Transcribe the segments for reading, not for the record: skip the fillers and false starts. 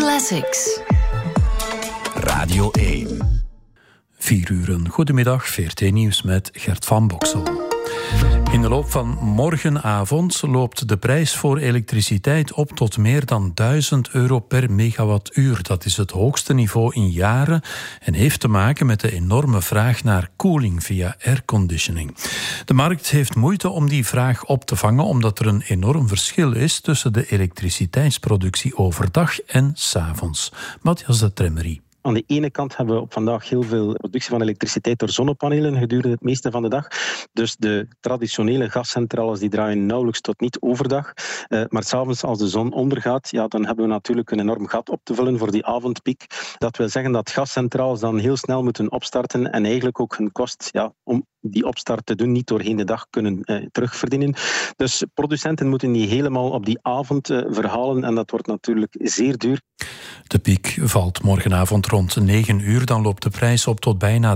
Classics. Radio 1. 4 uur. Goedemiddag, VRT Nieuws met Gert van Boksel. In de loop van morgenavond loopt de prijs voor elektriciteit op tot meer dan €1000 per megawattuur. Dat is het hoogste niveau in jaren en heeft te maken met de enorme vraag naar koeling via airconditioning. De markt heeft moeite om die vraag op te vangen omdat er een enorm verschil is tussen de elektriciteitsproductie overdag en 's avonds. Matthias de Tremmery. Aan de ene kant hebben we op vandaag heel veel productie van elektriciteit door zonnepanelen gedurende het meeste van de dag. Dus de traditionele gascentrales die draaien nauwelijks tot niet overdag. Maar 's avonds als de zon ondergaat, dan hebben we natuurlijk een enorm gat op te vullen voor die avondpiek. Dat wil zeggen dat gascentrales dan heel snel moeten opstarten en eigenlijk ook hun kost om die opstart te doen niet doorheen de dag kunnen terugverdienen. Dus producenten moeten die helemaal op die avond verhalen en dat wordt natuurlijk zeer duur. De piek valt morgenavond rond 9 uur. Dan loopt de prijs op tot bijna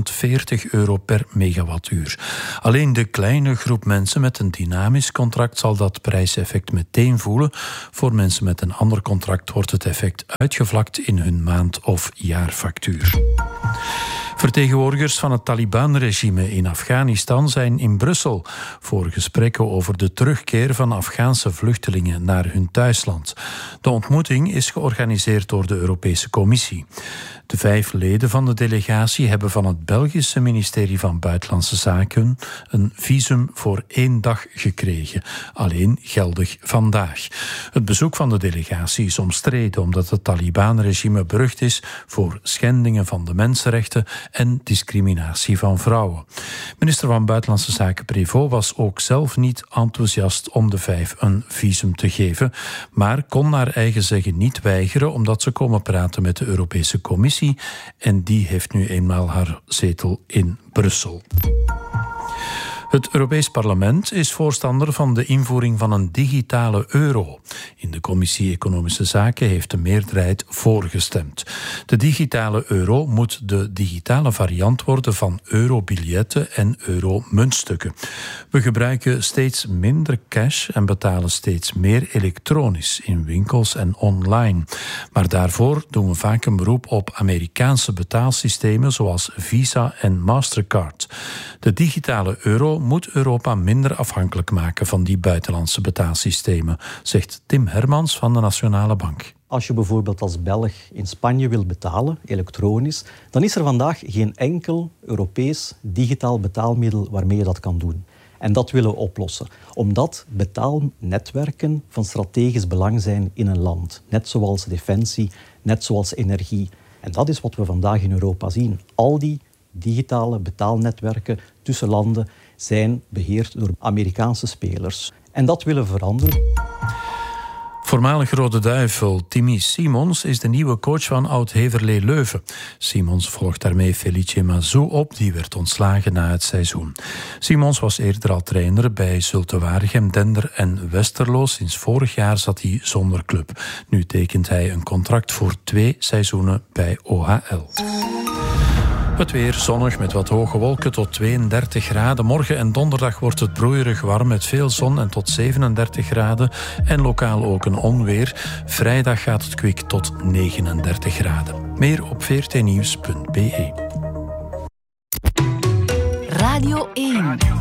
€1040 per megawattuur. Alleen de kleine groep mensen met een dynamisch contract zal dat prijseffect meteen voelen. Voor mensen met een ander contract wordt het effect uitgevlakt in hun maand- of jaarfactuur. Vertegenwoordigers van het Taliban-regime in Afghanistan zijn in Brussel voor gesprekken over de terugkeer van Afghaanse vluchtelingen naar hun thuisland. De ontmoeting is georganiseerd door de Europese Commissie. De 5 leden van de delegatie hebben van het Belgische ministerie van Buitenlandse Zaken een visum voor 1 dag gekregen, alleen geldig vandaag. Het bezoek van de delegatie is omstreden omdat het Taliban-regime berucht is voor schendingen van de mensenrechten en discriminatie van vrouwen. Minister van Buitenlandse Zaken Prévost was ook zelf niet enthousiast om de 5 een visum te geven, maar kon naar eigen zeggen niet weigeren omdat ze komen praten met de Europese Commissie en die heeft nu eenmaal haar zetel in Brussel. Het Europees Parlement is voorstander van de invoering van een digitale euro. In de Commissie Economische Zaken heeft de meerderheid voorgestemd. De digitale euro moet de digitale variant worden van eurobiljetten en euromuntstukken. We gebruiken steeds minder cash en betalen steeds meer elektronisch in winkels en online. Maar daarvoor doen we vaak een beroep op Amerikaanse betaalsystemen zoals Visa en Mastercard. De digitale euro moet Europa minder afhankelijk maken van die buitenlandse betaalsystemen, zegt Tim Hermans van de Nationale Bank. Als je bijvoorbeeld als Belg in Spanje wil betalen, elektronisch, dan is er vandaag geen enkel Europees digitaal betaalmiddel waarmee je dat kan doen. En dat willen we oplossen, omdat betaalnetwerken van strategisch belang zijn in een land. Net zoals defensie, net zoals energie. En dat is wat we vandaag in Europa zien. Al die digitale betaalnetwerken tussen landen zijn beheerd door Amerikaanse spelers. En dat willen we veranderen. Voormalig Rode Duivel Timmy Simons is de nieuwe coach van Oud-Heverlee Leuven. Simons volgt daarmee Felice Mazou op, die werd ontslagen na het seizoen. Simons was eerder al trainer bij Zulte Waregem, Dender en Westerlo. Sinds vorig jaar zat hij zonder club. Nu tekent hij een contract voor 2 seizoenen bij OHL. Het weer zonnig met wat hoge wolken tot 32 graden. Morgen en donderdag wordt het broeierig warm met veel zon en tot 37 graden. En lokaal ook een onweer. Vrijdag gaat het kwik tot 39 graden. Meer op vrtnieuws.be. Radio 1.